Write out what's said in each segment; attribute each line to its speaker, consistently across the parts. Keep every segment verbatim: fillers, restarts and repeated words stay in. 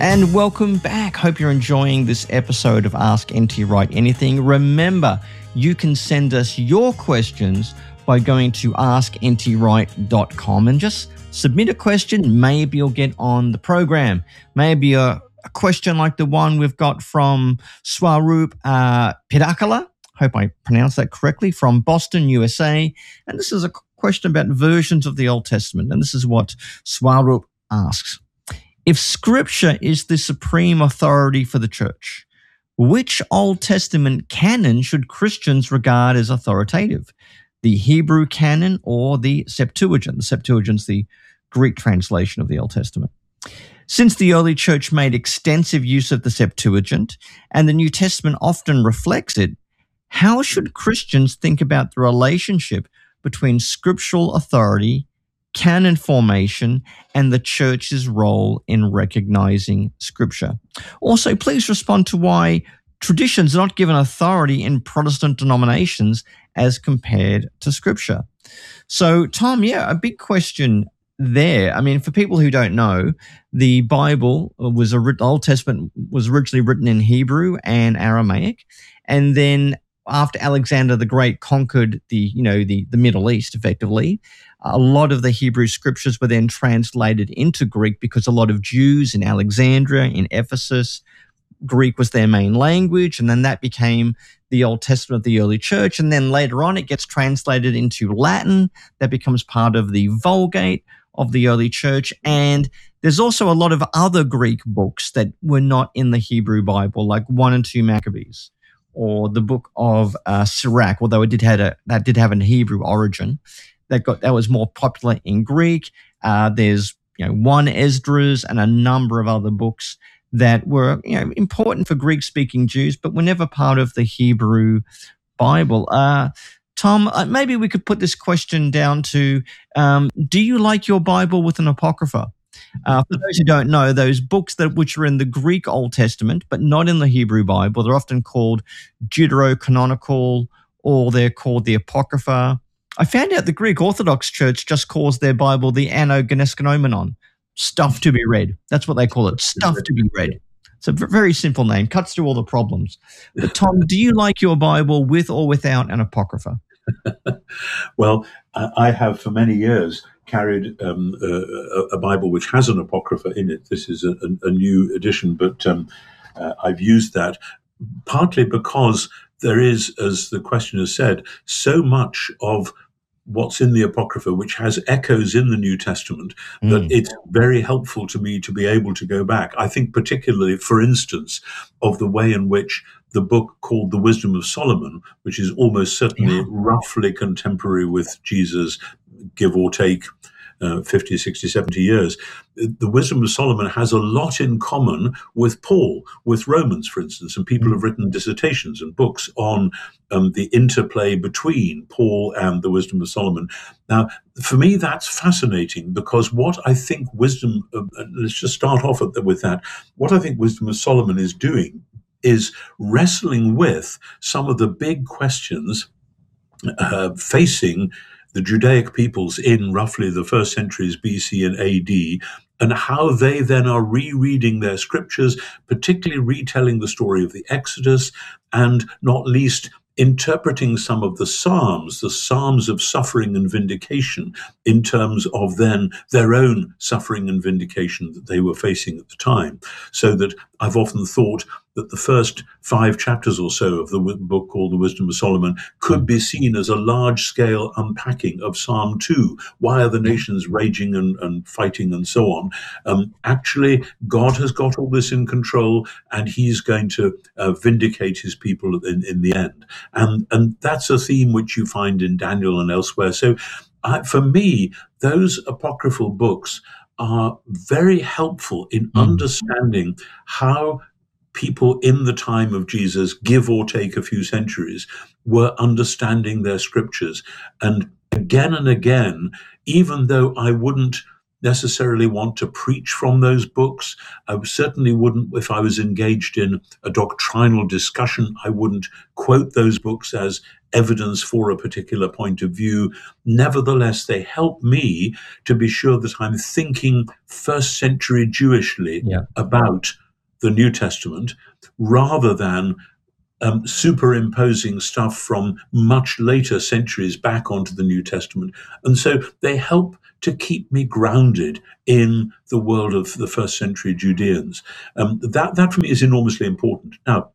Speaker 1: And welcome back. Hope you're enjoying this episode of Ask N T Wright Anything. Remember, you can send us your questions by going to ask n t wright dot com and just submit a question. Maybe you'll get on the program. Maybe a, a question like the one we've got from Swaroop uh, Pidakala. Hope I pronounced that correctly, from Boston, U S A. And this is a question about versions of the Old Testament. And this is what Swaroop asks. If Scripture is the supreme authority for the church, which Old Testament canon should Christians regard as authoritative? The Hebrew canon or the Septuagint? The Septuagint's the Greek translation of the Old Testament. Since the early church made extensive use of the Septuagint, and the New Testament often reflects it, how should Christians think about the relationship between scriptural authority, canon formation, and the church's role in recognizing Scripture? Also, please respond to why traditions are not given authority in Protestant denominations as compared to Scripture. So, Tom, yeah, a big question there. I mean, for people who don't know, the Bible was a Old Testament was originally written in Hebrew and Aramaic, and then after Alexander the Great conquered the, you know, the, the Middle East effectively, a lot of the Hebrew scriptures were then translated into Greek because a lot of Jews in Alexandria, in Ephesus, Greek was their main language, and then that became the Old Testament of the early church. And then later on, it gets translated into Latin. That becomes part of the Vulgate of the early church. And there's also a lot of other Greek books that were not in the Hebrew Bible, like one and two Maccabees, or the book of uh, Sirach, although it did have a that did have a Hebrew origin. That got that was more popular in Greek. Uh, there's you know one Esdras and a number of other books that were you know important for Greek-speaking Jews, but were never part of the Hebrew Bible. Uh, Tom, uh, maybe we could put this question down to: um, do you like your Bible with an apocrypha? Uh, for those who don't know, those books that which are in the Greek Old Testament, but not in the Hebrew Bible, they're often called Deuterocanonical, or they're called the Apocrypha. I found out the Greek Orthodox Church just calls their Bible the Annogeneskonomenon, stuff to be read. That's what they call it, stuff to be read. It's a very simple name, cuts through all the problems. But Tom, do you like your Bible with or without an Apocrypha?
Speaker 2: Well, I have for many years carried um, a, a Bible which has an Apocrypha in it. This is a, a, a new edition, but um, uh, I've used that partly because there is, as the questioner said, so much of what's in the Apocrypha which has echoes in the New Testament that mm. it's very helpful to me to be able to go back. I think particularly, for instance, of the way in which the book called The Wisdom of Solomon, which is almost certainly yeah. roughly contemporary with Jesus, give or take uh, fifty, sixty, seventy years. The Wisdom of Solomon has a lot in common with Paul, with Romans, for instance, and people have written dissertations and books on um, the interplay between Paul and the Wisdom of Solomon. Now, for me, that's fascinating because what I think Wisdom, uh, let's just start off with that, what I think Wisdom of Solomon is doing is wrestling with some of the big questions uh, facing the Judaic peoples in roughly the first centuries B C and A D, and how they then are rereading their scriptures, particularly retelling the story of the Exodus, and not least interpreting some of the Psalms, the Psalms of suffering and vindication, in terms of then their own suffering and vindication that they were facing at the time. So that I've often thought that the first five chapters or so of the book called The Wisdom of Solomon could be seen as a large-scale unpacking of Psalm two. Why are the nations raging and, and fighting and so on? Um, actually, God has got all this in control, and he's going to uh, vindicate his people in, in the end. And, and that's a theme which you find in Daniel and elsewhere. So uh, for me, those apocryphal books are very helpful in mm. understanding how people in the time of Jesus, give or take a few centuries, were understanding their scriptures. And again and again, even though I wouldn't necessarily want to preach from those books. I certainly wouldn't, if I was engaged in a doctrinal discussion, I wouldn't quote those books as evidence for a particular point of view. Nevertheless, they help me to be sure that I'm thinking first century Jewishly
Speaker 1: Yeah.
Speaker 2: about the New Testament, rather than um, superimposing stuff from much later centuries back onto the New Testament. And so they help to keep me grounded in the world of the first century Judeans. Um, that, that for me is enormously important. Now,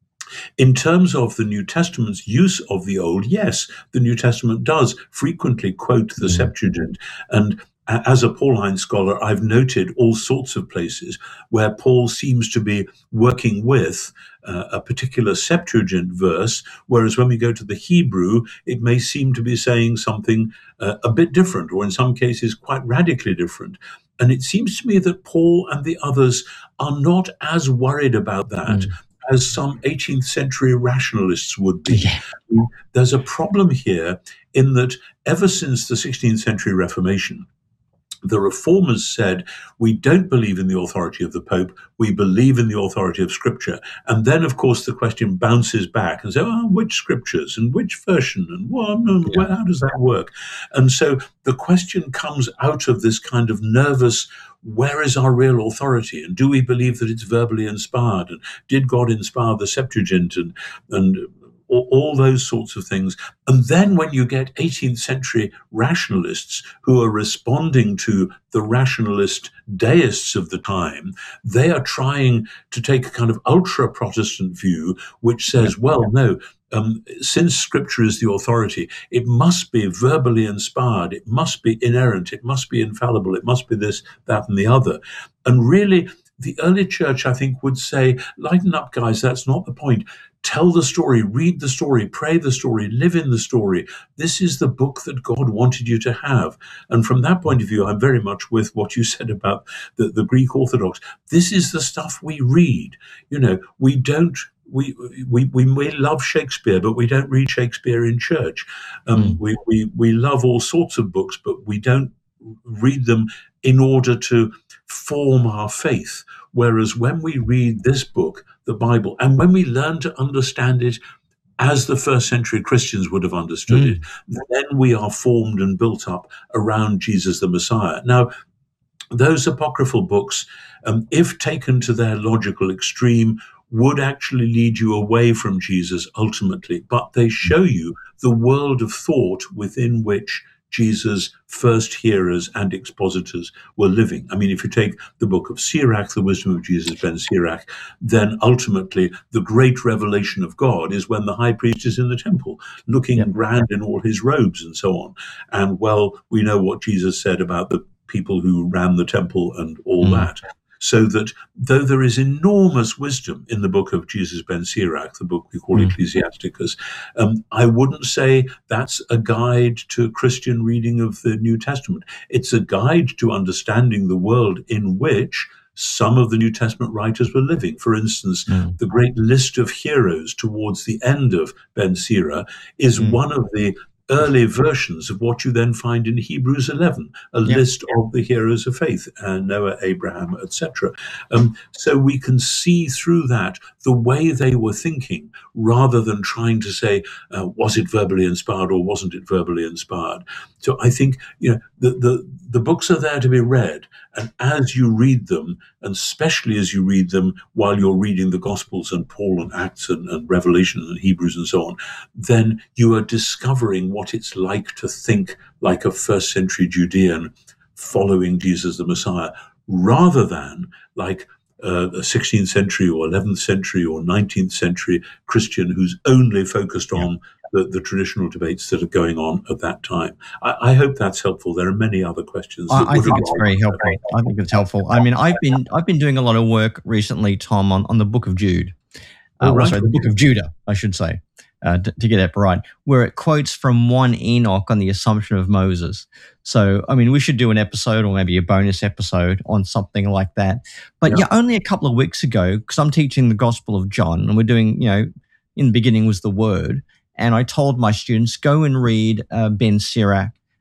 Speaker 2: in terms of the New Testament's use of the Old, yes, the New Testament does frequently quote the mm. Septuagint. And as a Pauline scholar, I've noted all sorts of places where Paul seems to be working with uh, a particular Septuagint verse, whereas when we go to the Hebrew, it may seem to be saying something uh, a bit different, or in some cases quite radically different. And it seems to me that Paul and the others are not as worried about that mm. as some eighteenth century rationalists would be.
Speaker 1: Yeah.
Speaker 2: There's a problem here in that ever since the sixteenth century Reformation, the reformers said, we don't believe in the authority of the Pope, we believe in the authority of Scripture. And then, of course, the question bounces back and says, oh, which Scriptures and which version and what, and yeah. how does that work? And so the question comes out of this kind of nervous, where is our real authority? And do we believe that it's verbally inspired? And did God inspire the Septuagint? And, and all those sorts of things. And then when you get eighteenth century rationalists who are responding to the rationalist deists of the time, they are trying to take a kind of ultra-Protestant view, which says, well, no, um, since Scripture is the authority, it must be verbally inspired, it must be inerrant, it must be infallible, it must be this, that, and the other. And really, the early church, I think, would say, lighten up, guys, that's not the point. Tell the story, read the story, pray the story, live in the story. This is the book that God wanted you to have. And from that point of view, I'm very much with what you said about the, the Greek Orthodox. This is the stuff we read. You know, we don't, we we we may love Shakespeare, but we don't read Shakespeare in church. Um, mm. we, we, we love all sorts of books, but we don't read them in order to form our faith. Whereas when we read this book, the Bible, and when we learn to understand it as the first century Christians would have understood mm. it, then we are formed and built up around Jesus the Messiah. Now, those apocryphal books, um, if taken to their logical extreme, would actually lead you away from Jesus ultimately, but they show you the world of thought within which Jesus' first hearers and expositors were living. I mean, if you take the book of Sirach, The Wisdom of Jesus ben Sirach, then ultimately the great revelation of God is when the high priest is in the temple, looking yeah. grand in all his robes and so on. And, well, we know what Jesus said about the people who ran the temple and all mm. that. So that though there is enormous wisdom in the book of Jesus ben Sirach, the book we call mm. Ecclesiasticus, um, I wouldn't say that's a guide to Christian reading of the New Testament. It's a guide to understanding the world in which some of the New Testament writers were living. For instance, mm. the great list of heroes towards the end of Ben Sira is mm. one of the early versions of what you then find in Hebrews eleven, a yeah. list of the heroes of faith, uh, Noah, Abraham, et cetera. Um, so we can see through that the way they were thinking, rather than trying to say, uh, was it verbally inspired or wasn't it verbally inspired? So I think, you know, the, the, the books are there to be read. And as you read them, and especially as you read them while you're reading the Gospels and Paul and Acts and, and Revelation and Hebrews and so on, then you are discovering what it's like to think like a first century Judean following Jesus the Messiah, rather than like uh, a sixteenth century or eleventh century or nineteenth century Christian who's only focused on the, the traditional debates that are going on at that time. I, I hope that's helpful. There are many other questions.
Speaker 1: I, I think it's very helpful. I think it's helpful. I mean, I've been I've been doing a lot of work recently, Tom, on, on the Book of Jude. Uh, oh, right. Sorry, the Book of Judah, I should say, uh, to, to get it right, where it quotes from one Enoch on the Assumption of Moses. So, I mean, we should do an episode or maybe a bonus episode on something like that. But yeah, yeah only a couple of weeks ago, because I'm teaching the Gospel of John, and we're doing, you know, in the beginning was the Word, and I told my students, go and read uh, Ben Sirach,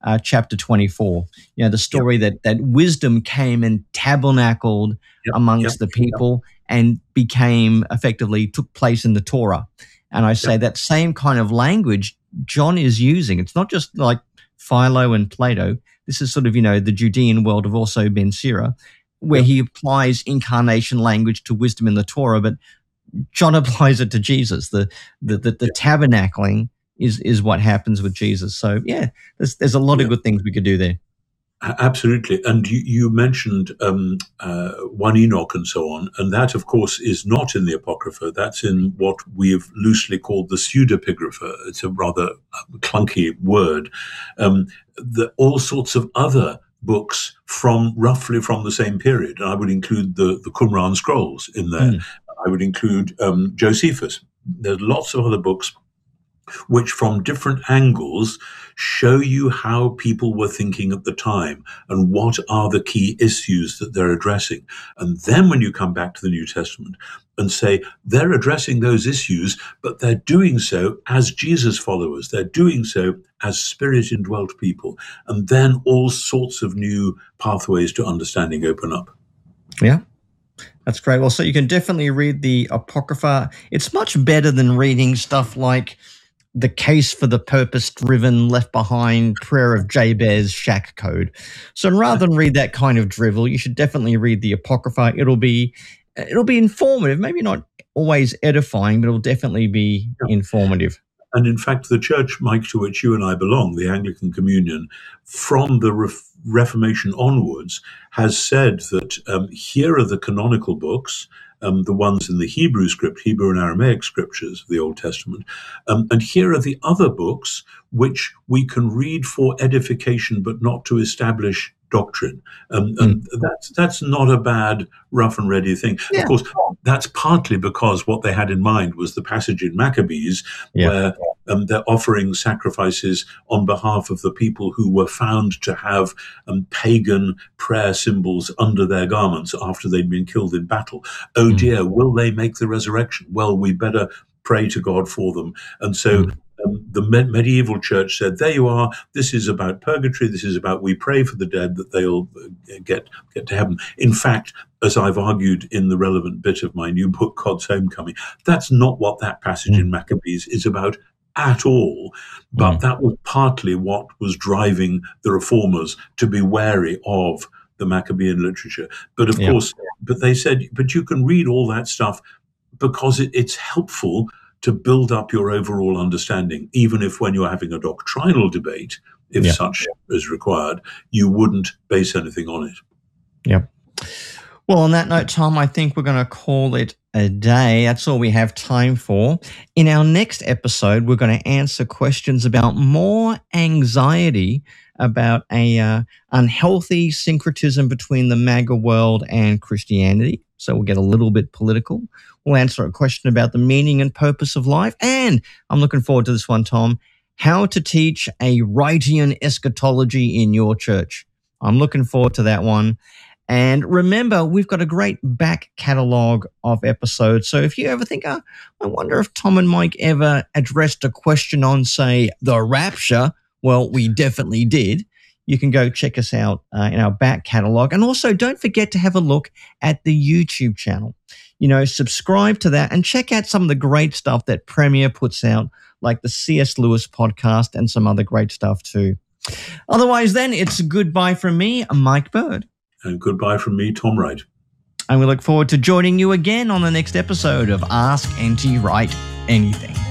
Speaker 1: uh, chapter twenty-four. You know, the story yep. that that wisdom came and tabernacled yep. amongst yep. the people yep. and became effectively took place in the Torah. And I say yep. that same kind of language John is using. It's not just like Philo and Plato. This is sort of, you know, the Judean world of also Ben Sira, where yep. he applies incarnation language to wisdom in the Torah, but John applies it to Jesus. The the the, the yep. tabernacling is is what happens with Jesus. So yeah, there's there's a lot yep. of good things we could do there.
Speaker 2: Absolutely. And you, you mentioned um, uh, one Enoch and so on, and that, of course, is not in the Apocrypha. That's in what we've loosely called the pseudepigrapha. It's a rather clunky word. Um, the, all sorts of other books from roughly from the same period. And I would include the, the Qumran scrolls in there. Mm. I would include um, Josephus. There's lots of other books which from different angles show you how people were thinking at the time and what are the key issues that they're addressing. And then when you come back to the New Testament and say they're addressing those issues, but they're doing so as Jesus followers, they're doing so as spirit indwelt people, and then all sorts of new pathways to understanding open up.
Speaker 1: Yeah. That's great. Well, so you can definitely read the Apocrypha. It's much better than reading stuff like The Case for the Purpose-Driven, Left Behind, Prayer of Jabez, Shack Code. So rather than read that kind of drivel, you should definitely read the Apocrypha. It'll be it'll be informative, maybe not always edifying, but it'll definitely be yeah. informative.
Speaker 2: And in fact, the church, Mike, to which you and I belong, the Anglican Communion, from the Re- Reformation onwards, has said that um, here are the canonical books, Um, the ones in the Hebrew script, Hebrew and Aramaic scriptures of the Old Testament. Um, and here are the other books which we can read for edification, but not to establish doctrine. Um, and mm. that's that's not a bad, rough and ready thing. Yeah. Of course, that's partly because what they had in mind was the passage in Maccabees yeah. where um, they're offering sacrifices on behalf of the people who were found to have um, pagan prayer symbols under their garments after they'd been killed in battle. Oh mm. dear, will they make the resurrection? Well, we better pray to God for them. And so mm. Um, the med- medieval church said, there you are, this is about purgatory, this is about we pray for the dead that they'll get get to heaven. In fact, as I've argued in the relevant bit of my new book, God's Homecoming, that's not what that passage mm. in Maccabees is about at all. But mm. that was partly what was driving the reformers to be wary of the Maccabean literature. But of yeah. course, but they said, but you can read all that stuff because it, it's helpful to build up your overall understanding, even if when you're having a doctrinal debate, if yeah. such is required, you wouldn't base anything on it.
Speaker 1: Yep. Well, on that note, Tom, I think we're going to call it a day. That's all we have time for. In our next episode, we're going to answer questions about more anxiety about a uh, unhealthy syncretism between the MAGA world and Christianity. So we'll get a little bit political. We'll answer a question about the meaning and purpose of life. And I'm looking forward to this one, Tom, how to teach a Wrightian eschatology in your church. I'm looking forward to that one. And remember, we've got a great back catalogue of episodes. So if you ever think, oh, I wonder if Tom and Mike ever addressed a question on, say, the rapture, well, we definitely did. You can go check us out uh, in our back catalogue. And also don't forget to have a look at the YouTube channel. You know, subscribe to that and check out some of the great stuff that Premier puts out, like the C S Lewis podcast and some other great stuff too. Otherwise, then, it's goodbye from me, Mike Bird.
Speaker 2: And goodbye from me, Tom Wright.
Speaker 1: And we look forward to joining you again on the next episode of Ask N T Wright Anything.